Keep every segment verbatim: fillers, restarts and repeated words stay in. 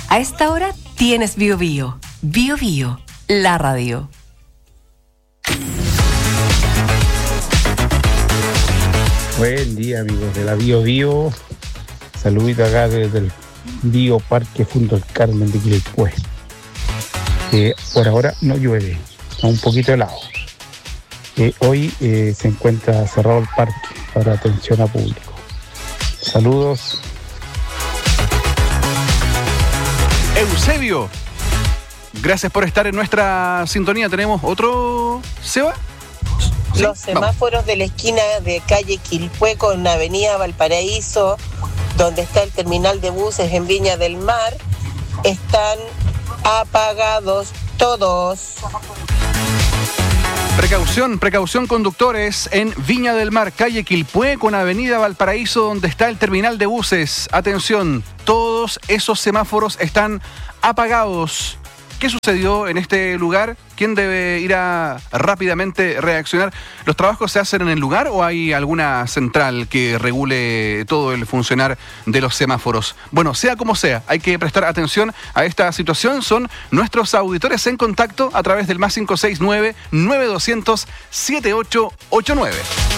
A esta hora tienes Bio Bio. Bio Bio, la radio. Buen día, amigos de la Bio Bio. Saludito acá desde el Bioparque junto al Carmen de Quilpué. Eh, por ahora no llueve, está un poquito helado. Eh, hoy eh, se encuentra cerrado el parque para atención a público. Saludos. Eusebio, gracias por estar en nuestra sintonía. ¿Tenemos otro, Seba? Sí, los semáforos vamos. De la esquina de calle Quilpué con avenida Valparaíso, donde está el terminal de buses en Viña del Mar, están apagados todos. Precaución, precaución conductores en Viña del Mar, calle Quilpué con avenida Valparaíso, donde está el terminal de buses. Atención, todos esos semáforos están apagados. ¿Qué sucedió en este lugar? ¿Quién debe ir a rápidamente reaccionar? ¿Los trabajos se hacen en el lugar o hay alguna central que regule todo el funcionar de los semáforos? Bueno, sea como sea, hay que prestar atención a esta situación. Son nuestros auditores en contacto a través del más cinco seis nueve, nueve dos cero cero, siete ocho ocho nueve.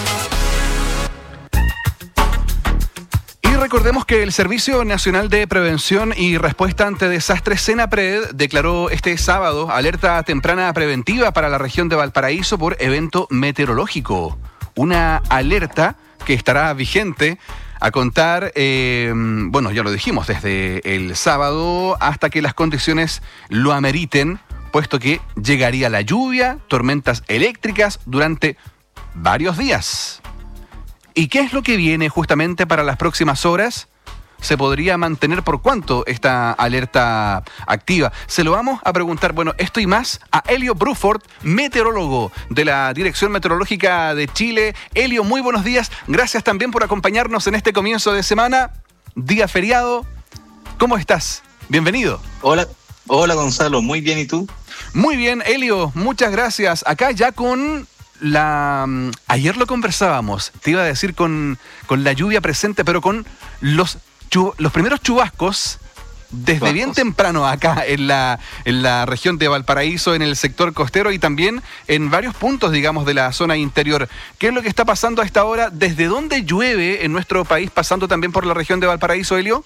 Recordemos que el Servicio Nacional de Prevención y Respuesta ante Desastres, SENAPRED, declaró este sábado alerta temprana preventiva para la región de Valparaíso por evento meteorológico. Una alerta que estará vigente a contar, eh, bueno, ya lo dijimos, desde el sábado hasta que las condiciones lo ameriten, puesto que llegaría la lluvia, tormentas eléctricas durante varios días. ¿Y qué es lo que viene justamente para las próximas horas? ¿Se podría mantener por cuánto esta alerta activa? Se lo vamos a preguntar, bueno, esto y más a Elio Bruford, meteorólogo de la Dirección Meteorológica de Chile. Elio, muy buenos días. Gracias también por acompañarnos en este comienzo de semana, día feriado. ¿Cómo estás? Bienvenido. Hola, hola Gonzalo, muy bien, ¿y tú? Muy bien, Elio, muchas gracias. Acá ya con... La, ayer lo conversábamos, te iba a decir con, con la lluvia presente, pero con los, chu, los primeros chubascos desde chubascos. bien temprano acá en la, en la región de Valparaíso, en el sector costero y también en varios puntos, digamos, de la zona interior. ¿Qué es lo que está pasando a esta hora? ¿Desde dónde llueve en nuestro país, pasando también por la región de Valparaíso, Elio?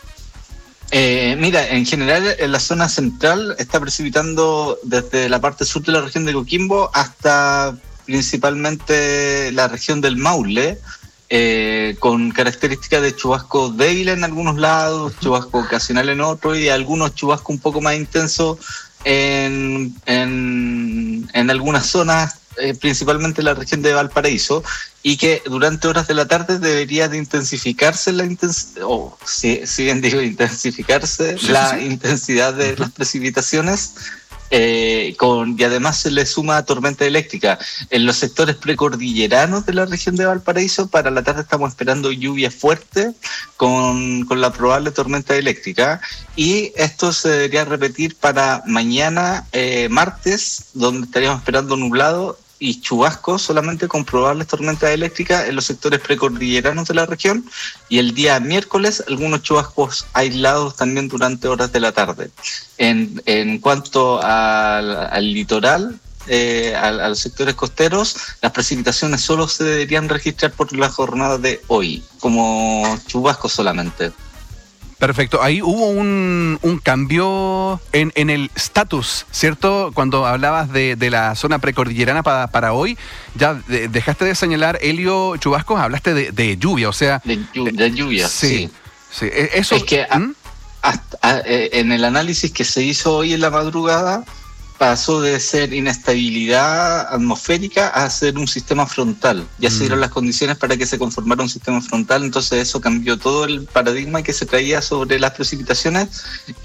Eh, mira, en general en la zona central está precipitando desde la parte sur de la región de Coquimbo hasta principalmente la región del Maule, eh, con características de chubasco débil en algunos lados, chubasco ocasional en otros y algunos chubascos un poco más intensos en, en, en algunas zonas, eh, principalmente en la región de Valparaíso, y que durante horas de la tarde debería de intensificarse la intensidad, oh, si, si bien digo intensificarse, sí, la sí. intensidad de uh-huh. las precipitaciones. Eh, con, y además se le suma tormenta eléctrica. En los sectores precordilleranos de la región de Valparaíso, para la tarde estamos esperando lluvia fuerte con, con la probable tormenta eléctrica, y esto se debería repetir para mañana, eh, martes, donde estaríamos esperando nublado y chubascos solamente con probables tormentas eléctricas en los sectores precordilleranos de la región, y el día miércoles algunos chubascos aislados también durante horas de la tarde. En, en cuanto al, al litoral, eh, a, a los sectores costeros, las precipitaciones solo se deberían registrar por la jornada de hoy, como chubascos solamente. Perfecto. Ahí hubo un, un cambio en, en el estatus, ¿cierto? Cuando hablabas de, de la zona precordillerana para, para hoy, ya de, dejaste de señalar, Elio, chubascos, hablaste de, de lluvia, o sea... De, de lluvia, sí. sí. sí. Eso, es que a, hasta, a, en el análisis que se hizo hoy en la madrugada, pasó de ser inestabilidad atmosférica a ser un sistema frontal. Ya mm. se dieron las condiciones para que se conformara un sistema frontal, entonces eso cambió todo el paradigma que se traía sobre las precipitaciones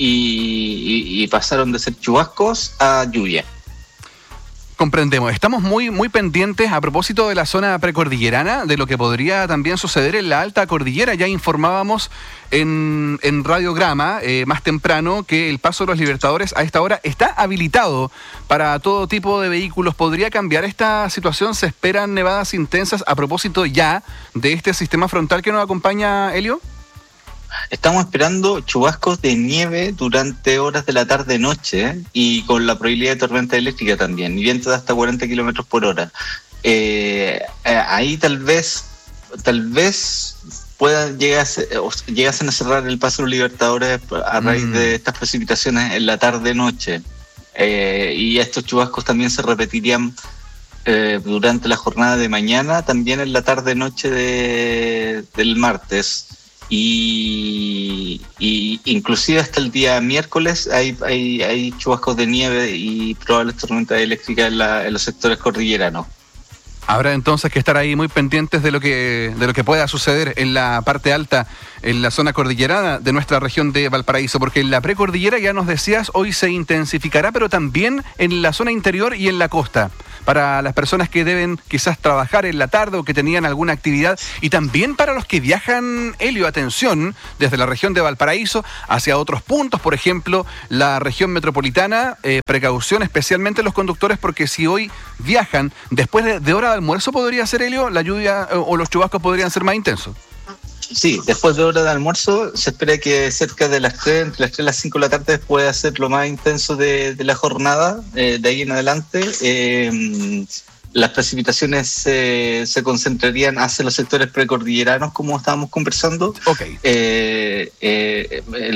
y, y, y pasaron de ser chubascos a lluvia. Comprendemos. Estamos muy, muy pendientes a propósito de la zona precordillerana, de lo que podría también suceder en la alta cordillera. Ya informábamos en, en Radiograma eh, más temprano que el Paso de los Libertadores a esta hora está habilitado para todo tipo de vehículos. ¿Podría cambiar esta situación? ¿Se esperan nevadas intensas a propósito ya de este sistema frontal que nos acompaña, Elio? Estamos esperando chubascos de nieve durante horas de la tarde-noche ¿eh? y con la probabilidad de tormenta eléctrica también, y vientos de hasta cuarenta kilómetros por hora. Eh, ahí tal vez, tal vez puedan llegarse, llegasen a cerrar el paso de los Libertadores a raíz mm. de estas precipitaciones en la tarde-noche. Eh, y estos chubascos también se repetirían eh, durante la jornada de mañana, también en la tarde-noche de, del martes. Y, y inclusive hasta el día miércoles hay, hay, hay chubascos de nieve y probables tormentas eléctricas en, la, en los sectores cordilleranos. Habrá entonces que estar ahí muy pendientes de lo que de lo que pueda suceder en la parte alta, en la zona cordillerana de nuestra región de Valparaíso, porque en la precordillera, ya nos decías, hoy se intensificará, pero también en la zona interior y en la costa, para las personas que deben quizás trabajar en la tarde o que tenían alguna actividad, y también para los que viajan, Helio, atención, desde la región de Valparaíso hacia otros puntos, por ejemplo, la región metropolitana, eh, precaución especialmente los conductores, porque si hoy viajan después de, de hora de almuerzo, podría ser, Helio, la lluvia eh, o los chubascos podrían ser más intensos. Sí, después de hora de almuerzo se espera que cerca de las tres, entre las tres y las cinco de la tarde pueda ser lo más intenso de, de la jornada. Eh, de ahí en adelante eh, las precipitaciones eh, se concentrarían hacia los sectores precordilleranos, como estábamos conversando. Okay. Eh, eh,